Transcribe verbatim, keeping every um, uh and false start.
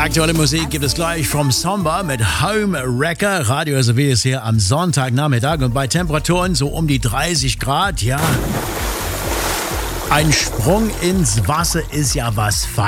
Aktuelle Musik gibt es gleich vom Samba mit Home Wrecker. Radio S W ist hier am Sonntagnachmittag und bei Temperaturen so um die dreißig Grad, ja. Ein Sprung ins Wasser ist ja was Feines.